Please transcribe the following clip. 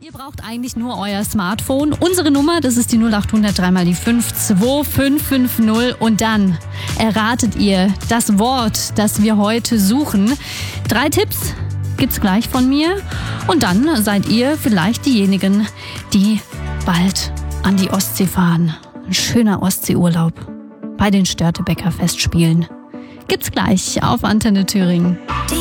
Ihr braucht eigentlich nur euer Smartphone. Unsere Nummer, das ist die 0800 3 mal die 5 2550 und dann erratet ihr das Wort, das wir heute suchen. 3 Tipps gibt's gleich von mir und dann seid ihr vielleicht diejenigen, die bald an die Ostsee fahren. Ein schöner Ostseeurlaub bei den Störtebeker Festspielen. Gibt's gleich auf Antenne Thüringen.